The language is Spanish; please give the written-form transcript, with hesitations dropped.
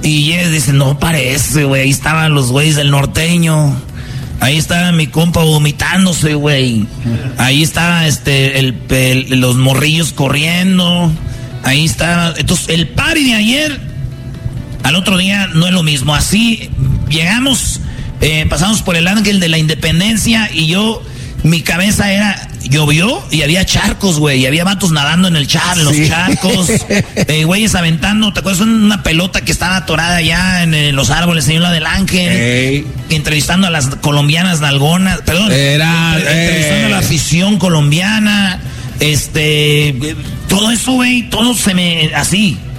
Y llegas y dices, no parece, güey. Ahí estaban los güeyes del norteño. Ahí estaba mi compa vomitándose, güey. Ahí estaba los morrillos corriendo. Ahí está. Entonces, el party de ayer al otro día no es lo mismo. Así llegamos, pasamos por el Ángel de la Independencia y mi cabeza llovió y había charcos, güey. Y había vatos nadando en los charcos. Güeyes aventando, ¿te acuerdas? Una pelota que estaba atorada allá en los árboles, en la del Ángel. Entrevistando a las colombianas nalgonas. Perdón. Entrevistando a la afición colombiana. Todo eso, güey, todo se me... Así.